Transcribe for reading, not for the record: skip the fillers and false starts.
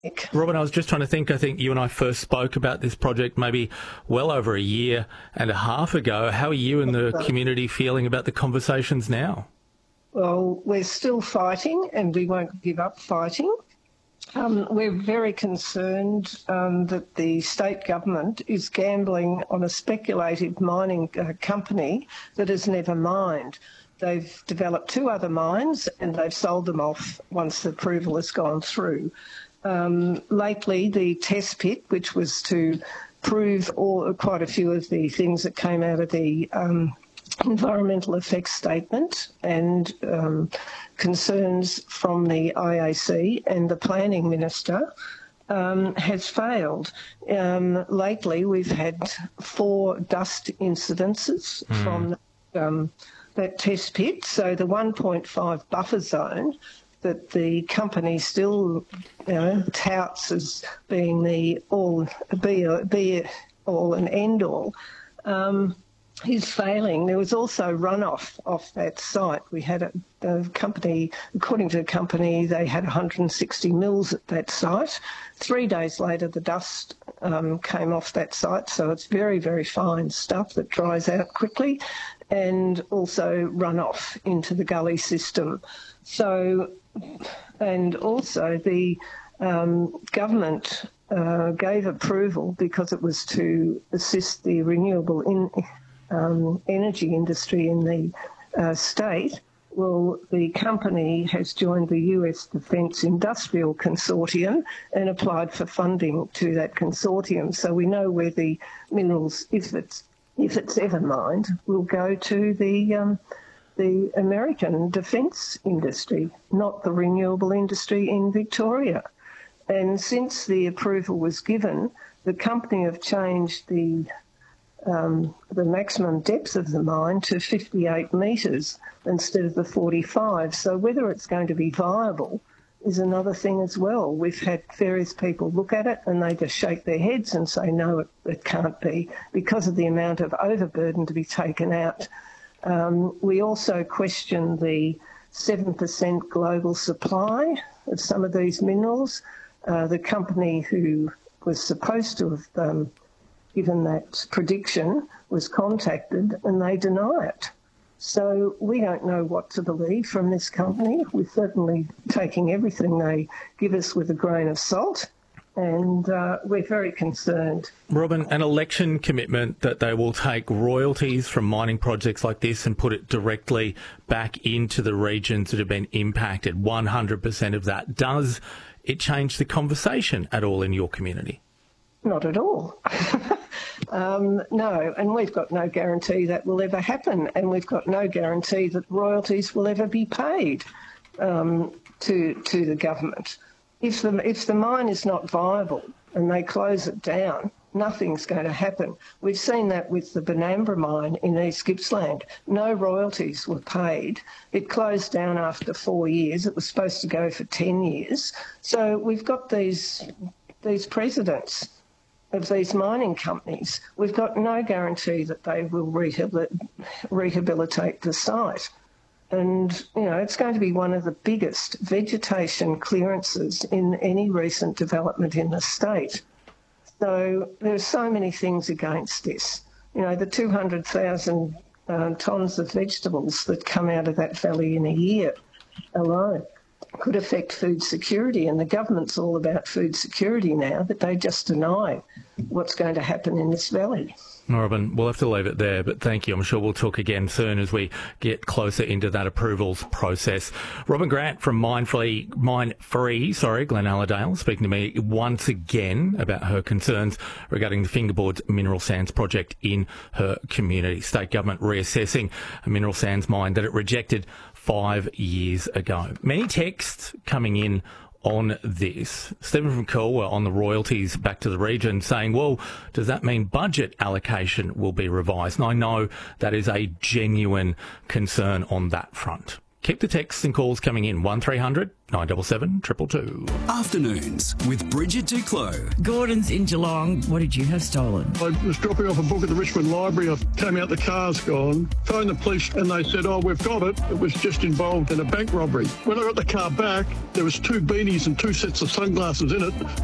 Robin, I was just trying to think, I think you and I first spoke about this project maybe well over a year and a half ago. How are you and the community feeling about the conversations now? Well, we're still fighting and we won't give up fighting. We're very concerned that the state government is gambling on a speculative mining company that has never mined. They've developed 2 other mines and they've sold them off once the approval has gone through. Lately, the test pit, which was to prove quite a few of the things that came out of the environmental effects statement and concerns from the IAC and the planning minister, has failed. Lately, we've had 4 dust incidences from that test pit, so the 1.5 buffer zone that the company still touts as being the be all and end all, is failing. There was also runoff off that site. We had a company, according to the company, they had 160 mils at that site. 3 days later, the dust came off that site, so it's very, very fine stuff that dries out quickly, and also runoff into the gully system. So, and also the government gave approval because it was to assist the renewable energy industry in the state. Well, the company has joined the US Defence Industrial Consortium and applied for funding to that consortium. So we know where the minerals, if it's ever mined, will go to the American defence industry, not the renewable industry in Victoria. And since the approval was given, the company have changed the maximum depth of the mine to 58 metres instead of the 45. So whether it's going to be viable is another thing as well. We've had various people look at it and they just shake their heads and say, no, it can't be, because of the amount of overburden to be taken out. We also question the 7% global supply of some of these minerals. The company who was supposed to have given that prediction was contacted and they deny it. So we don't know what to believe from this company. We're certainly taking everything they give us with a grain of salt, and we're very concerned. Robin, an election commitment that they will take royalties from mining projects like this and put it directly back into the regions that have been impacted, 100% of that. Does it change the conversation at all in your community? Not at all. No, and we've got no guarantee that will ever happen, and we've got no guarantee that royalties will ever be paid to the government. If the mine is not viable and they close it down, nothing's going to happen. We've seen that with the Benambra mine in East Gippsland. No royalties were paid. It closed down after 4 years. It was supposed to go for 10 years. So we've got these precedents of these mining companies. We've got no guarantee that they will rehabilitate the site. And, it's going to be one of the biggest vegetation clearances in any recent development in the state. So there are so many things against this. The 200,000 tonnes of vegetables that come out of that valley in a year alone could affect food security, and the government's all about food security now, but they just deny what's going to happen in this valley. Robin, we'll have to leave it there, but thank you. I'm sure we'll talk again soon as we get closer into that approvals process. Robin Grant from Mine Free, Glenalladale, speaking to me once again about her concerns regarding the Fingerboards mineral sands project in her community. State government reassessing a mineral sands mine that it rejected 5 years ago. Many texts coming in on this. Stephen from Colwell on the royalties back to the region saying, well, does that mean budget allocation will be revised? And I know that is a genuine concern on that front. Keep the texts and calls coming in. 1300 977 222. Afternoons with Bridget Duclos. Gordon's in Geelong. What did you have stolen? I was dropping off a book at the Richmond Library. I came out, the car's gone. Phoned the police and they said, we've got it. It was just involved in a bank robbery. When I got the car back, there was 2 beanies and 2 sets of sunglasses in it.